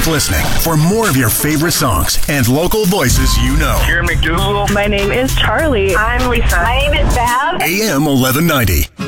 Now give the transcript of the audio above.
Keep listening for more of your favorite songs and local voices you know. Karen McDougal. My name is Charlie. I'm Lisa. My name is Bev. AM 1190.